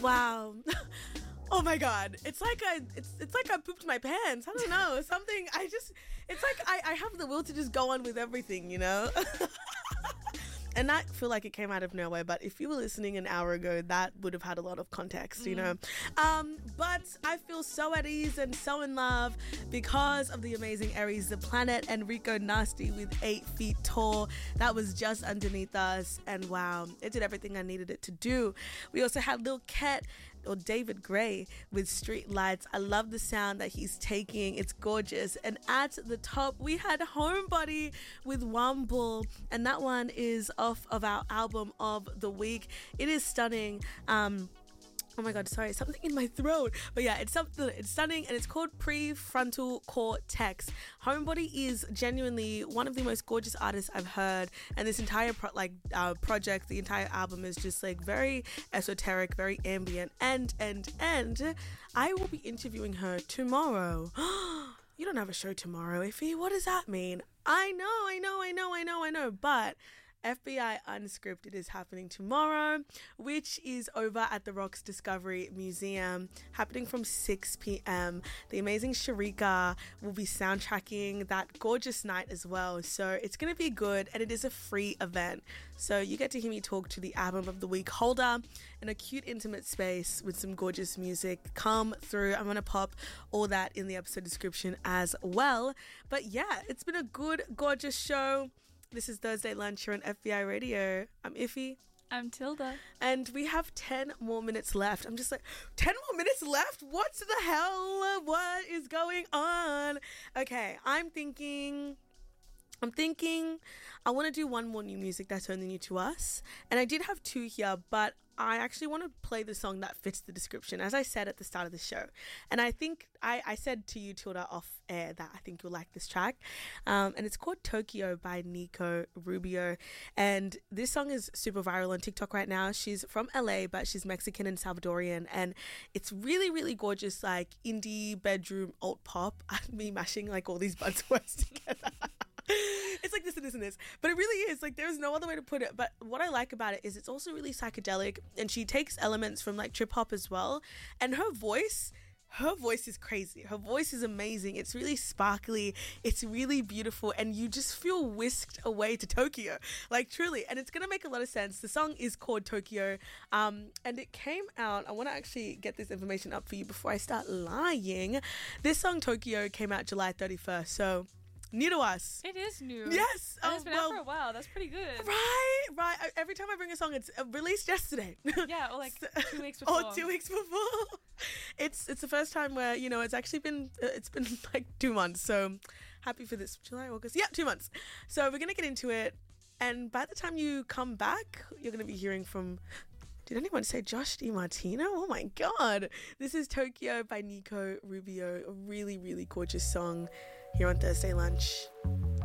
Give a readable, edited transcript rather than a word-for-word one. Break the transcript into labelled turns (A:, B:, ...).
A: Wow. Oh my God. It's like I pooped my pants. I don't know. Something it's like I have the will to just go on with everything, you know? And I feel like it came out of nowhere, but if you were listening an hour ago, that would have had a lot of context, you know. But I feel so at ease and so in love because of the amazing Aries the Planet and Rico Nasty with 8 Feet Tall. That was just underneath us, and wow, it did everything I needed it to do. We also had Lil Ket or David Gray with Street Lights. I love the sound that he's taking. It's gorgeous. And at the top, we had Homebody with Wumble, and that one is off of our album of the week. It is stunning. Oh my God, sorry, something in my throat. But yeah, it's stunning, and it's called Prefrontal Cortex. Homebody is genuinely one of the most gorgeous artists I've heard, and this entire project, the entire album is just like very esoteric, very ambient, and I will be interviewing her tomorrow. You don't have a show tomorrow, Iffy. What does that mean? I know, but FBI Unscripted is happening tomorrow, which is over at the Rocks Discovery Museum, happening from 6 p.m. The amazing Sharika will be soundtracking that gorgeous night as well. So it's going to be good, and it is a free event. So you get to hear me talk to the album of the week holder in a cute, intimate space with some gorgeous music. Come through. I'm going to pop all that in the episode description as well. But yeah, it's been a good, gorgeous show. This is Thursday Lunch here on FBI Radio. I'm Iffy.
B: I'm Tilda.
A: And we have 10 more minutes left. I'm just like, 10 more minutes left? What the hell? What is going on? Okay, I'm thinking I want to do one more new music that's only new to us. And I did have 2 here, but I actually want to play the song that fits the description, as I said at the start of the show. And I think I said to you, Tilda, off air that I think you'll like this track. And it's called Tokyo by Nico Rubio. And this song is super viral on TikTok right now. She's from LA, but she's Mexican and Salvadorian. And it's really, really gorgeous, like indie bedroom alt pop. Me mashing like all these buzzwords together. It's like this and this and this, but it really is like there's no other way to put it. But what I like about it is it's also really psychedelic, and she takes elements from like trip hop as well, and her voice is crazy. Her voice is amazing. It's really sparkly, it's really beautiful, and you just feel whisked away to Tokyo, like truly. And it's gonna make a lot of sense. The song is called Tokyo, and it came out, I want to actually get this information up for you before I start lying. This song Tokyo came out July 31st, so new to us.
B: It is new.
A: Yes.
B: And it's been out for a while. That's pretty good.
A: Right. Every time I bring a song, it's released yesterday.
B: Yeah, or like 2 weeks before.
A: 2 weeks before. It's the first time where, you know, it's actually been like 2 months. So happy for this. July, August. Yeah, 2 months. So we're going to get into it. And by the time you come back, you're going to be hearing from... Did anyone say Josh DiMartino? Oh my God. This is Tokyo by Nico Rubio. A really, really gorgeous song here on Thursday Lunch.